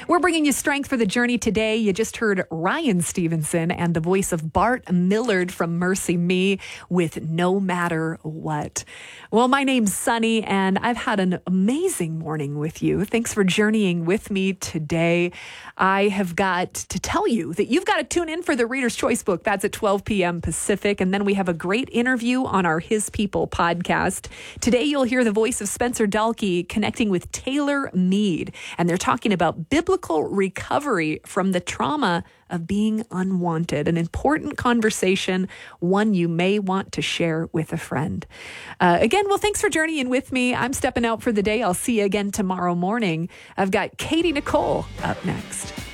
We're bringing you strength for the journey today. You just heard Ryan Stevenson and the voice of Bart Millard from Mercy Me with No Matter What. Well, my name's Sunny, and I've had an amazing morning with you. Thanks for journeying with me today. I have got to tell you that you've got to tune in for the Reader's Choice book. That's at 12 p.m. Pacific. And then we have a great interview on our His People podcast. Today, you'll hear the voice of Spencer Dalkey connecting with Taylor Mead. And they're talking about biblical recovery from the trauma of being unwanted. An important conversation, one you may want to share with a friend. Again, well, thanks for journeying with me. I'm stepping out for the day. I'll see you again tomorrow morning. I've got Katie Nicole up next.